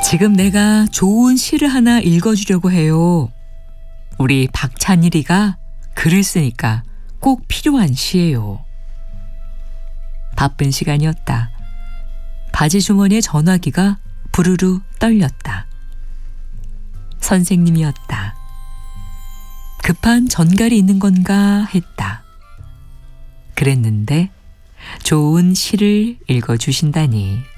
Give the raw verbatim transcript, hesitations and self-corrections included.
지금 내가 좋은 시를 하나 읽어주려고 해요. 우리 박찬일이가 글을 쓰니까 꼭 필요한 시예요. 바쁜 시간이었다. 바지 주머니에 전화기가 부르르 떨렸다. 선생님이었다. 급한 전갈이 있는 건가 했다. 그랬는데 좋은 시를 읽어주신다니.